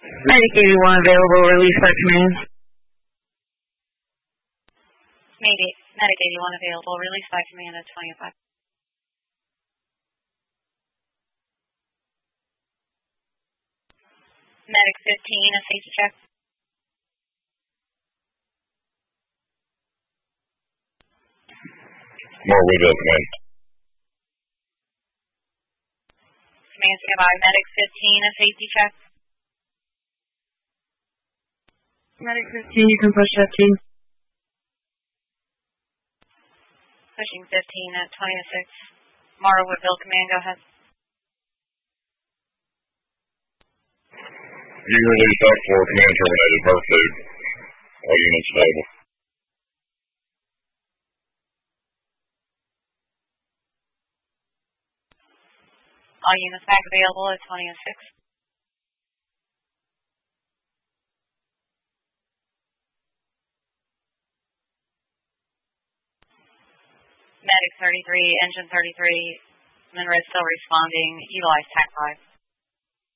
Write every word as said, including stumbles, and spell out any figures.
Medic eighty-one available, release by command. Medic, Medic eighty-one available, release by command at twenty-five. Medic fifteen, a safety check. More Woodville, command. Command standby. Medic fifteen, a safety check. Medic fifteen, you can push fifteen. Pushing fifteen at twenty to six. Mara Woodville, command, go ahead. You release up for command terminated, pursuit. All units stable. All units back available at twenty to six. Medic thirty-three, engine thirty-three, Monroe still responding, utilize TAC five.